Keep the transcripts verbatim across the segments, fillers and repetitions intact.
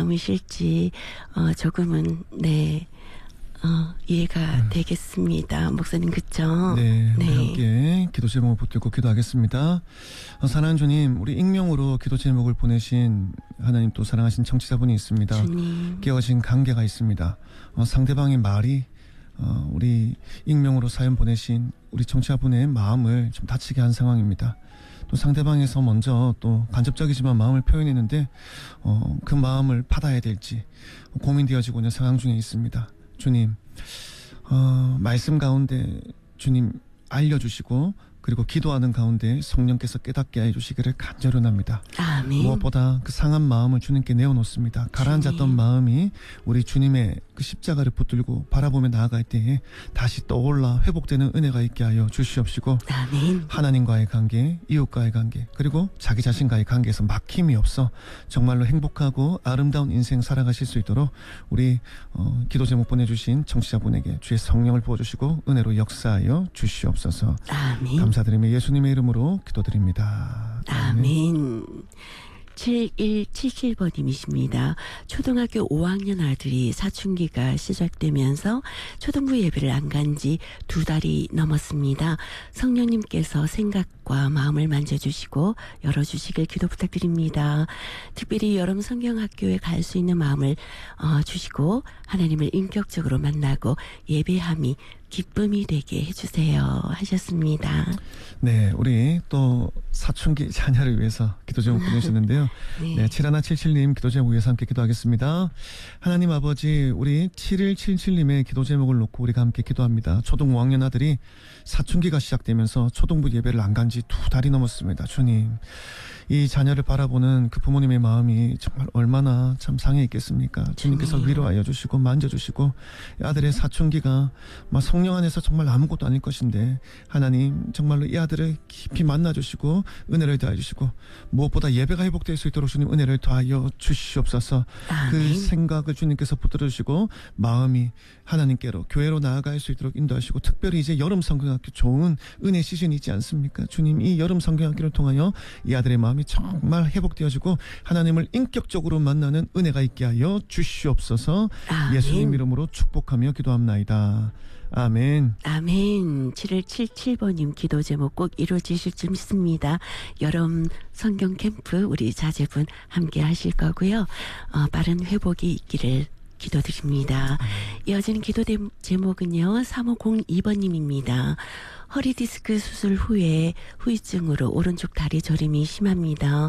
마음이실지 어, 조금은 네 어, 이해가 음. 되겠습니다. 목사님 그쵸? 네, 우리 네. 함께 기도 제목을 붙들고 기도하겠습니다. 어, 사랑하는 주님, 우리 익명으로 기도 제목을 보내신 하나님 또 사랑하신 청취자분이 있습니다. 주님. 깨어진 관계가 있습니다. 어, 상대방의 말이 어, 우리 익명으로 사연 보내신 우리 청취자분의 마음을 좀 다치게 한 상황입니다. 또 상대방에서 먼저 또 간접적이지만 마음을 표현했는데 어, 그 마음을 받아야 될지 고민되어지고 있는 상황 중에 있습니다. 주님, 어, 말씀 가운데 주님 알려주시고 그리고 기도하는 가운데 성령께서 깨닫게 해주시기를 간절히 원합니다. 아멘. 무엇보다 그 상한 마음을 주님께 내어놓습니다. 가라앉았던 주님. 마음이 우리 주님의 그 십자가를 붙들고 바라보며 나아갈 때에 다시 떠올라 회복되는 은혜가 있게 하여 주시옵시고 아멘. 하나님과의 관계, 이웃과의 관계, 그리고 자기 자신과의 관계에서 막힘이 없어 정말로 행복하고 아름다운 인생 살아가실 수 있도록 우리 어, 기도 제목 보내주신 청취자분에게 주의 성령을 부어주시고 은혜로 역사하여 주시옵소서. 아멘. 감사드리며 예수님의 이름으로 기도드립니다. 아멘. 칠일칠칠 번님이십니다. 초등학교 오 학년 아들이 사춘기가 시작되면서 초등부 예배를 안 간 지 두 달이 넘었습니다. 성령님께서 생각과 마음을 만져주시고 열어주시길 기도 부탁드립니다. 특별히 여름 성경학교에 갈 수 있는 마음을 어, 주시고 하나님을 인격적으로 만나고 예배함이 기쁨이 되게 해주세요 하셨습니다. 네, 우리 또 사춘기 자녀를 위해서 기도 제목 보내주셨는데요. 네. 네, 칠일칠칠님 기도 제목 위해서 함께 기도하겠습니다. 하나님 아버지, 우리 칠일칠칠님의 기도 제목을 놓고 우리가 함께 기도합니다. 초등 오 학년 아들이 사춘기가 시작되면서 초등부 예배를 안 간 지 두 달이 넘었습니다. 주님, 이 자녀를 바라보는 그 부모님의 마음이 정말 얼마나 참 상해 있겠습니까? 주님께서 위로하여 주시고 만져주시고 아들의 사춘기가 막 성령 안에서 정말 아무것도 아닐 것인데 하나님 정말로 이 아들을 깊이 만나주시고 은혜를 더해 주시고 무엇보다 예배가 회복될 수 있도록 주님 은혜를 더하여 주시옵소서. 아멘. 그 생각을 주님께서 붙들어 주시고 마음이 하나님께로 교회로 나아갈 수 있도록 인도하시고 특별히 이제 여름 성경학교 좋은 은혜 시즌이 있지 않습니까? 주님, 이 여름 성경학교를 통하여 이 아들의 마음이 정말 회복되어지고 하나님을 인격적으로 만나는 은혜가 있게 하여 주시옵소서. 아멘. 예수님 이름으로 축복하며 기도합나이다. 아멘. 아멘. 칠일칠칠 번님 기도 제목 꼭 이루어지실 줄 믿습니다. 여름 성경 캠프 우리 자제분 함께 하실 거고요. 어, 빠른 회복이 있기를 기도드립니다. 이어지는 기도 제목은요. 삼오공이 번님입니다. 허리디스크 수술 후에 후유증으로 오른쪽 다리 저림이 심합니다.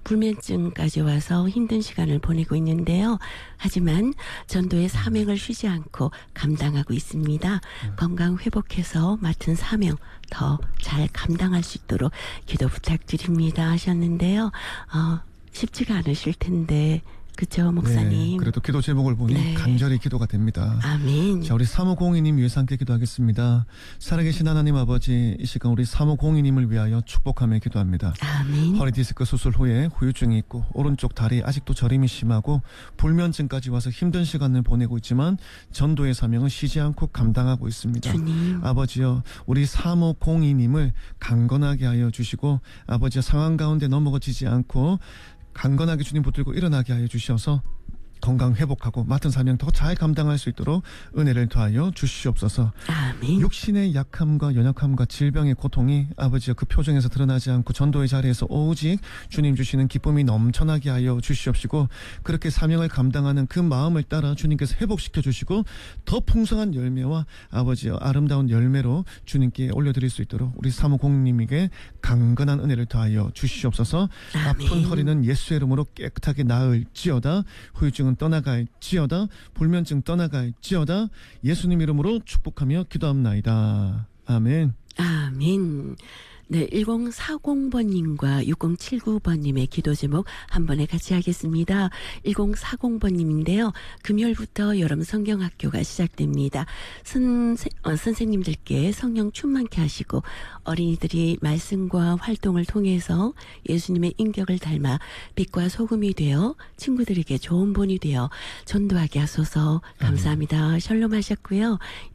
불면증까지 와서 힘든 시간을 보내고 있는데요. 하지만 전도의 사명을 쉬지 않고 감당하고 있습니다. 음. 건강 회복해서 맡은 사명 더 잘 감당할 수 있도록 기도 부탁드립니다 하셨는데요. 어, 쉽지가 않으실 텐데 그렇죠, 목사님. 네, 그래도 기도 제목을 보니 네. 간절히 기도가 됩니다. 아멘. 자, 우리 삼오공이님 위해서 함께 기도하겠습니다. 살아계신 하나님 아버지, 이 시간 우리 삼오공이님을 위하여 축복하며 기도합니다. 아멘. 허리디스크 수술 후에 후유증이 있고 오른쪽 다리 아직도 저림이 심하고 불면증까지 와서 힘든 시간을 보내고 있지만 전도의 사명은 쉬지 않고 감당하고 있습니다. 주님. 아버지여, 우리 삼오공이님을 강건하게 하여 주시고 아버지여, 상황 가운데 넘어지지 않고 강건하게 주님 붙들고 일어나게 하여 주셔서 건강 회복하고 맡은 사명 더 잘 감당할 수 있도록 은혜를 더하여 주시옵소서. 아멘. 육신의 약함과 연약함과 질병의 고통이 아버지여 그 표정에서 드러나지 않고 전도의 자리에서 오직 주님 주시는 기쁨이 넘쳐나게 하여 주시옵시고 그렇게 사명을 감당하는 그 마음을 따라 주님께서 회복시켜 주시고 더 풍성한 열매와 아버지여 아름다운 열매로 주님께 올려드릴 수 있도록 우리 삼오공님에게 강건한 은혜를 더하여 주시옵소서. 아멘. 아픈 허리는 예수의 이름으로 깨끗하게 나을지어다. 후유증은 떠나갈지어다. 불면증 떠나갈지어다. 예수님 이름으로 축복하며 기도합나이다. 아멘. 아멘. 네, 일공사공 번님과 육공칠구 번님의 기도 제목 한 번에 같이 하겠습니다. 일공사공 번님인데요. 금요일부터 여름 성경학교가 시작됩니다. 선생, 어, 선생님들께 성령 충만케 하시고 어린이들이 말씀과 활동을 통해서 예수님의 인격을 닮아 빛과 소금이 되어 친구들에게 좋은 본이 되어 전도하게 하소서. 감사합니다. 샬롬 하셨고요.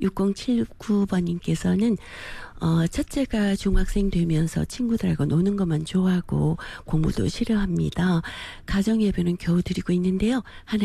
육공칠구 번님께서는 어, 첫째가 중학생 되면서 친구들하고 노는 것만 좋아하고 공부도 싫어합니다. 가정예배는 겨우 드리고 있는데요. 하나님